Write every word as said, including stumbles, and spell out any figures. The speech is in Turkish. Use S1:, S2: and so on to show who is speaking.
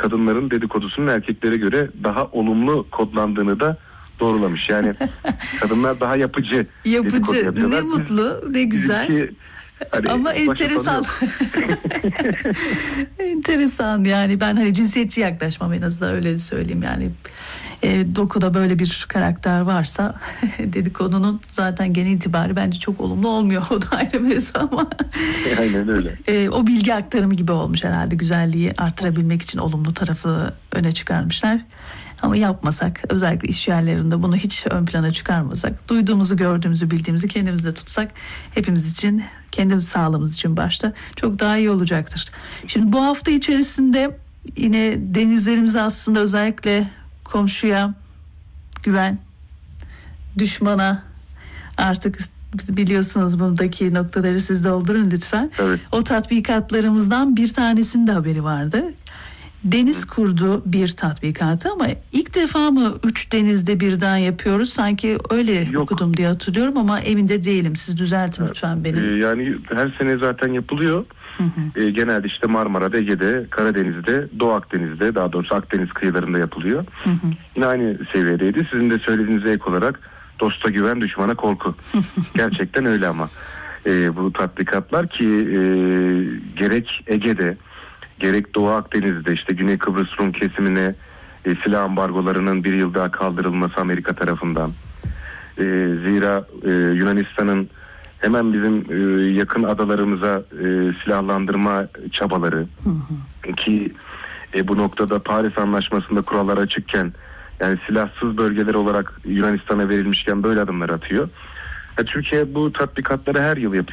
S1: kadınların dedikodusunun erkeklere göre daha olumlu kodlandığını da doğrulamış. Yani kadınlar daha yapıcı.
S2: Yapıcı. Ne mutlu, ne güzel.
S1: Bizimki, hani
S2: ama enteresan. Enteresan yani, ben hani cinsiyetçi yaklaşmam, en azından öyle söyleyeyim yani. E, dokuda böyle bir karakter varsa dedikodunun zaten genel itibari bence çok olumlu olmuyor. O da ayrı mevzu ama.
S1: Aynen öyle.
S2: E, o bilgi aktarımı gibi olmuş herhalde, güzelliği artırabilmek için olumlu tarafı öne çıkarmışlar. Ama yapmasak, özellikle iş yerlerinde bunu hiç ön plana çıkarmasak, duyduğumuzu, gördüğümüzü, bildiğimizi kendimizde tutsak, hepimiz için, kendi sağlığımız için başta çok daha iyi olacaktır. Şimdi bu hafta içerisinde yine denizlerimize aslında özellikle komşuya güven, düşmana artık biliyorsunuz, buradaki noktaları siz doldurun lütfen.
S1: Evet.
S2: O tatbikatlarımızdan bir tanesinin de haberi vardı. Deniz kurdu bir tatbikatı, ama ilk defa mı üç denizde birden yapıyoruz? Sanki öyle
S1: Yok.
S2: okudum diye hatırlıyorum ama emin de değilim. Siz düzeltin lütfen beni.
S1: Ee, yani her sene zaten yapılıyor.
S2: Hı hı.
S1: Ee, genelde işte Marmara'da, Ege'de, Karadeniz'de, Doğu Akdeniz'de, daha doğrusu Akdeniz kıyılarında yapılıyor.
S2: Hı hı.
S1: Yine aynı seviyedeydi. Sizin de söylediğinize ek olarak dosta güven, düşmana korku. Gerçekten öyle ama. Ee, bu tatbikatlar ki e, gerek Ege'de, gerek Doğu Akdeniz'de, işte Güney Kıbrıs Rum kesimine e, silah ambargolarının bir yıl daha kaldırılması Amerika tarafından. E, zira e, Yunanistan'ın hemen bizim e, yakın adalarımıza e, silahlandırma çabaları, hı hı. ki e, bu noktada Paris Anlaşması'nda kurallar açıkken, yani silahsız bölgeler olarak Yunanistan'a verilmişken böyle adımlar atıyor. Ya, Türkiye bu tatbikatları her yıl yapıyor.